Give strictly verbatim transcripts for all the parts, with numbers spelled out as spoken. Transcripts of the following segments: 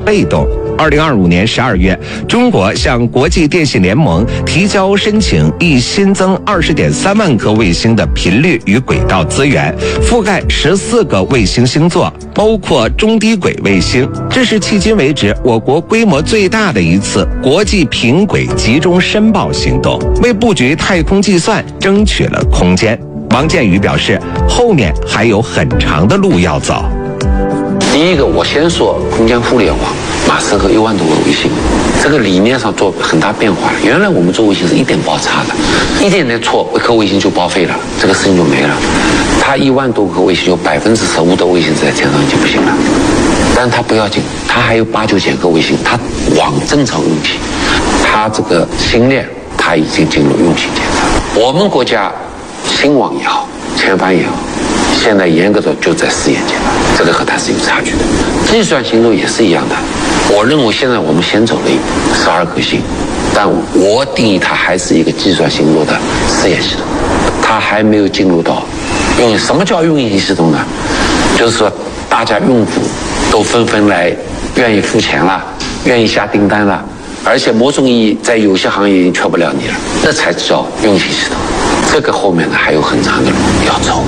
被动。二零二五年十二月，中国向国际电信联盟提交申请，亦新增二十点三万颗卫星的频率与轨道资源，覆盖十四个卫星星座，包括中低轨卫星。这是迄今为止我国规模最大的一次国际频轨集中申报行动，为布局太空计算争取了空间。王建宇表示，后面还有很长的路要走。 第一个，我先说空间互联网，马斯克一万多个卫星，这个理念上做很大变化了。原来我们做卫星是一点报差的，一点点错，一颗卫星就报废了，这个事情就没了。他一万多颗卫星，有百分之十五的卫星在天上已经不行了，但他不要紧，他还有八九千颗卫星，他往正常用起，他这个星链他已经进入用型阶段。我们国家星网也好，千帆也好，现在严格的就在试验阶段，这个和它是有差距的。计算星座也是一样的，我认为现在我们先走了十二颗星，但我定义它还是一个计算星座的试验系统，它还没有进入到用。什么叫运营系统呢？就是说大家用户都纷纷来愿意付钱了，愿意下订单了，而且某种意义在有些行业已经缺不了你了，这才叫运行系统。这个后面呢还有很长的路要走。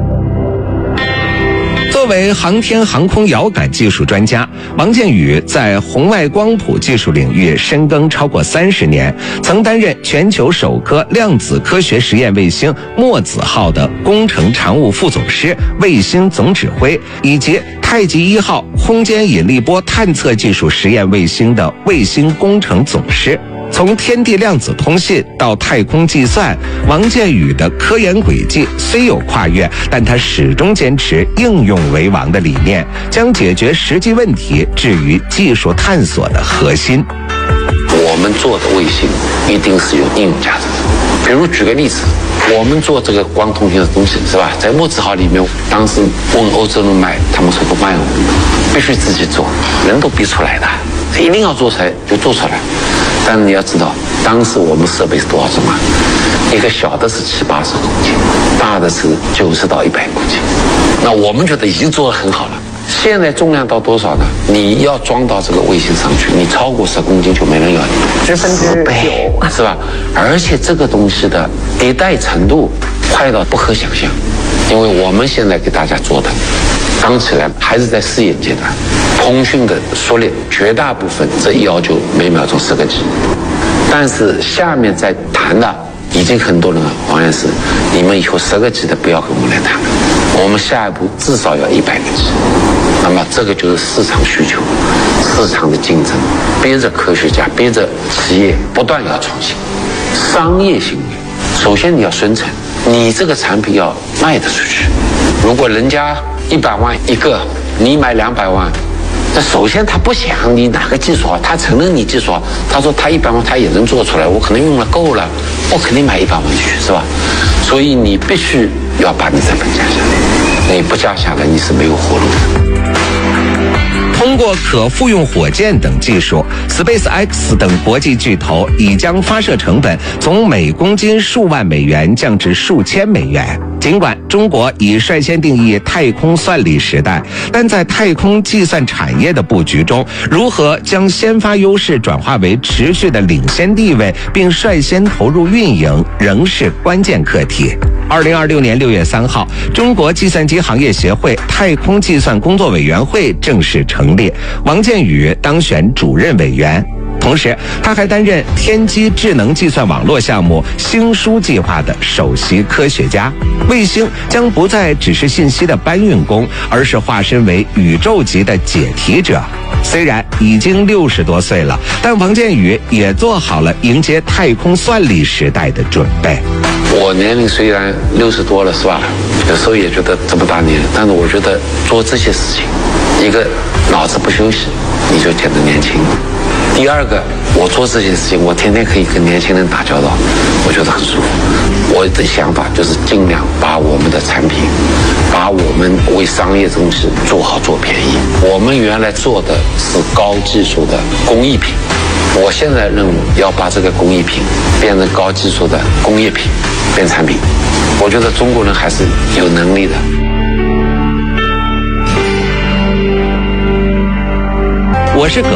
作为航天航空遥感技术专家，王建宇在红外光谱技术领域深耕超过三十年，曾担任全球首颗量子科学实验卫星墨子号的工程常务副总师、卫星总指挥，以及太极一号空间引力波探测技术实验卫星的卫星工程总师。从天地量子通信到太空计算，王建宇的科研轨迹虽有跨越，但他始终坚持应用为王的理念，将解决实际问题置于技术探索的核心。 我们做的卫星一定是有应用价值的。比如举个例子，我们做这个光通信的东西是吧，在墨子号里面，当时问欧洲人卖，他们说不卖我们，必须自己做，人都逼出来的，一定要做出来就做出来。但是你要知道，当时我们设备是多少重啊？一个小的是七八十公斤，大的是九十到一百公斤。那我们觉得已经做得很好了。现在重量到多少呢？你要装到这个卫星上去，你超过十公斤就没人要你， 十分之九， 是吧？而且这个东西的迭代程度快到不可想象，因为我们现在给大家做的，刚起来还是在试验阶段。通讯的数列绝大部分这一要求每秒钟十个 G， 但是下面在谈的已经很多人了，王院士，你们以后十个 G 的不要跟我们来谈了，我们下一步至少要一百个 G。那么这个就是市场需求，市场的竞争，逼着科学家，逼着企业不断要创新。商业行为，首先你要生产，你这个产品要卖得出去。如果人家一百万一个，你买两百万。那首先他不想你哪个技术好，他承认你技术好，他说他一百万他也能做出来，我可能用了够了，我肯定买一百万去，是吧？所以你必须要把你成本降下来，你不降下来你是没有活路的。 通过可复用火箭等技术 ，SpaceX 等国际巨头已将发射成本从每公斤数万美元降至数千美元。尽管中国已率先定义太空算力时代，但在太空计算产业的布局中，如何将先发优势转化为持续的领先地位，并率先投入运营，仍是关键课题。二零二六年六月三号，中国计算机行业协会太空计算工作委员会正式成立，王建宇当选主任委员。同时，他还担任天基智能计算网络项目星书计划的首席科学家。卫星将不再只是信息的搬运工，而是化身为宇宙级的解题者。虽然已经六十多岁了，但王建宇也做好了迎接太空算力时代的准备。 我年龄虽然六十多了，是吧？有时候也觉得这么大年龄，但是我觉得做这些事情，一个脑子不休息，你就显得年轻。第二个，我做这些事情，我天天可以跟年轻人打交道，我觉得很舒服。我的想法就是尽量把我们的产品，把我们为商业东西做好做便宜。我们原来做的是高技术的工艺品，我现在任务要把这个工艺品变成高技术的工业品，变产品。我觉得中国人还是有能力的。 我是